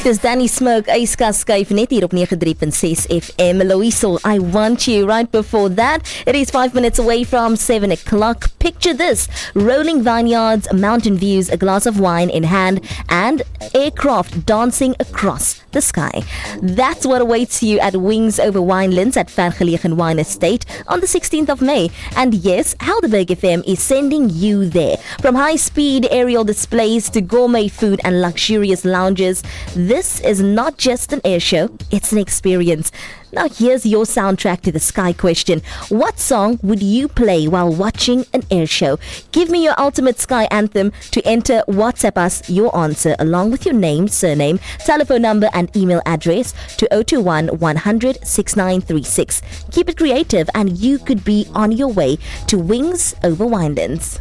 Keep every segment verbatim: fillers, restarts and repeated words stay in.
Dis Danny Smoke, Yskas skuif net hier op ninety-three point six F M. Loisel, I Want You. Right before that, it is five minutes away from seven o'clock. Picture this, rolling vineyards, mountain views, a glass of wine in hand, and aircraft dancing across the sky. That's what awaits you at Wings Over Winelands at Vergelegen Wine Estate on the sixteenth of May. And yes, Helderberg F M is sending you there. From high-speed aerial displays to gourmet food and luxurious lounges, this is not just an air show, it's an experience. Now here's your soundtrack to the sky question. What song would you play while watching an air show? Give me your ultimate sky anthem. To enter, WhatsApp us your answer along with your name, surname, telephone number and email address to zero two one, one hundred, sixty-nine thirty-six. Keep it creative and you could be on your way to Wings Over Winelands.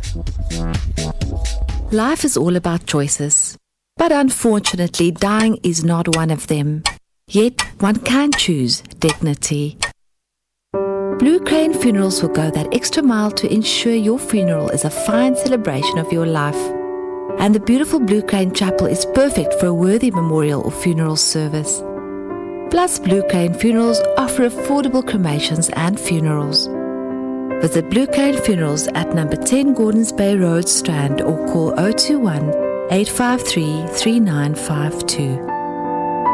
Life is all about choices, but unfortunately dying is not one of them. Yet one can choose dignity. Blue Crane Funerals will go that extra mile to ensure your funeral is a fine celebration of your life. And the beautiful Blue Crane Chapel is perfect for a worthy memorial or funeral service. Plus, Blue Crane Funerals offer affordable cremations and funerals. Visit Blue Crane Funerals at number ten Gordons Bay Road, Strand, or call zero two one, eight five three, three nine five two.